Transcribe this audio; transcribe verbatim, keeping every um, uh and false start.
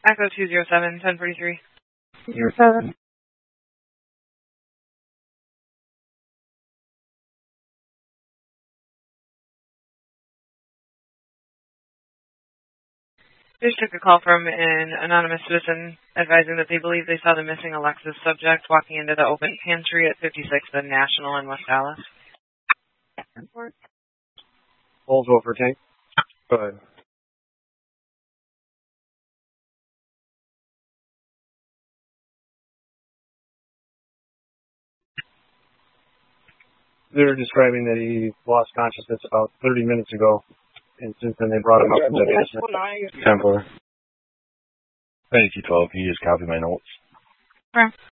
Echo two zero seven, ten forty-three. Zero seven. Just took a call from an anonymous citizen advising that they believe they saw the missing Alexis subject walking into the open pantry at fifty-sixth and National in West Dallas. Hold over tank. Go ahead. They're describing that he lost consciousness about thirty minutes ago, and since then they brought him up to the basement. Templar. Thank you, twelve. Can you just copy my notes? Sure.